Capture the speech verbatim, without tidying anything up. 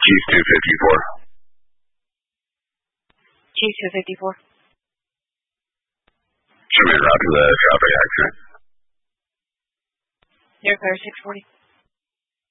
Chief two fifty-four. Chief two fifty-four. Show me a route to the traffic accident. Near Clear six forty.